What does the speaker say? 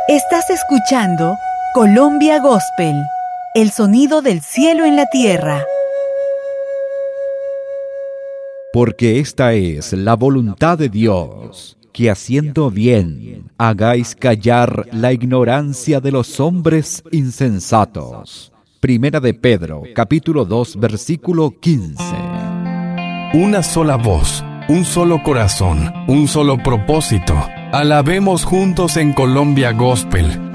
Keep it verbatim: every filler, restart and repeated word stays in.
Estás escuchando Colombia Gospel, el sonido del cielo en la tierra. Porque esta es la voluntad de Dios, que haciendo bien hagáis callar la ignorancia de los hombres insensatos. Primera de Pedro, capítulo dos, versículo quince. Una sola voz, un solo corazón, un solo propósito. Alabemos juntos en Colombia Gospel,